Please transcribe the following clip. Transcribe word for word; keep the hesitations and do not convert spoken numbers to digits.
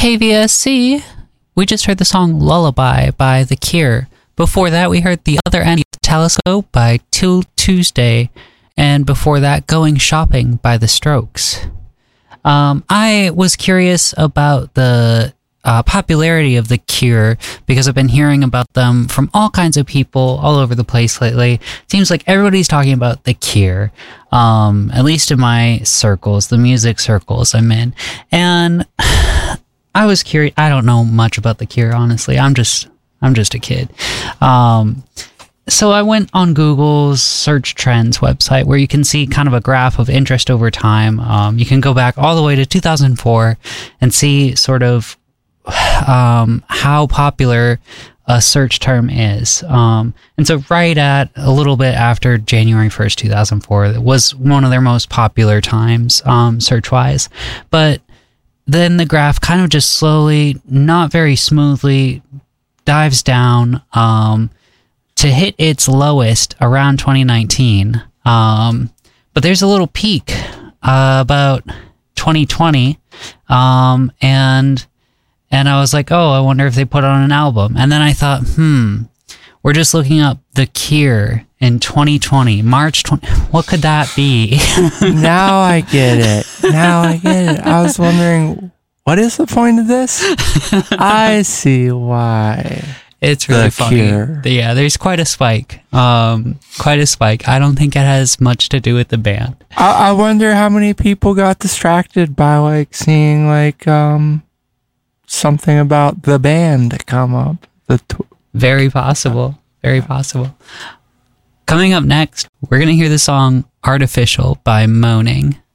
K V S C, we just heard the song Lullaby by The Cure. Before that, we heard The Other End of the Telescope by Till Tuesday. And before that, Going Shopping by The Strokes. Um, I was curious about the uh, popularity of The Cure because I've been hearing about them from all kinds of people all over the place lately. It seems like everybody's talking about The Cure, um, at least in my circles, the music circles I'm in. And I was curious. I don't know much about The Cure, honestly. I'm just, I'm just a kid. Um, so I went on Google's search trends website where you can see kind of a graph of interest over time. Um, you can go back all the way to two thousand four and see sort of um, how popular a search term is. Um, and so right at a little bit after January first, two thousand four, it was one of their most popular times um, search-wise. But then the graph kind of just slowly, not very smoothly, dives down um, to hit its lowest around twenty nineteen. Um, but there's a little peak uh, about twenty twenty, um, and and I was like, oh, I wonder if they put on an album. And then I thought, hmm, we're just looking up The Cure in twenty twenty, March twentieth. What could that be? Now I get it. Now I get it. I was wondering, what is the point of this? I see why. It's really The funny. Cure. Yeah, there's quite a spike. Um, quite a spike. I don't think it has much to do with the band. I, I wonder how many people got distracted by like seeing like um something about the band come up. The t- Very possible. Very possible. Coming up next, we're going to hear the song Artificial by Moaning.